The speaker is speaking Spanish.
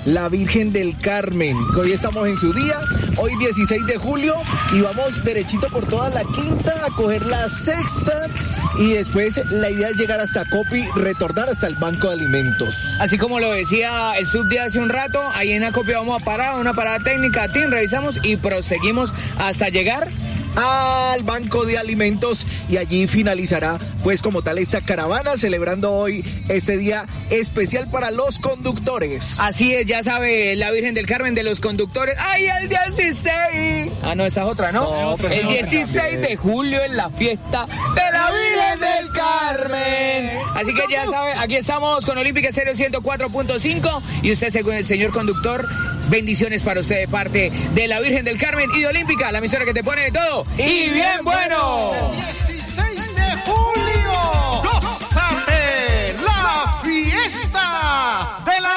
la Virgen del Carmen, que hoy estamos en su día, hoy 16 de julio, y vamos derechito por toda la quinta a coger la sexta, y después la idea es llegar hasta Copi, retornar hasta el Banco de Alimentos. Así como lo decía el sub de hace un rato, ahí en Acopi vamos a parar, una parada técnica, revisamos y proseguimos hasta llegar al Banco de Alimentos, y allí finalizará pues como tal esta caravana, celebrando hoy este día especial para los conductores. Así es, ya sabe, la Virgen del Carmen de los conductores. ¡Ay, el 16! Ah, no, esa es otra, ¿no? No, el 16 de julio es la fiesta de la Virgen del Carmen. Así que ya sabe, aquí estamos con Olímpica Estéreo 104.5, y usted, según el señor conductor, bendiciones para usted de parte de la Virgen del Carmen y de Olímpica, la emisora que te pone de todo y bien bueno.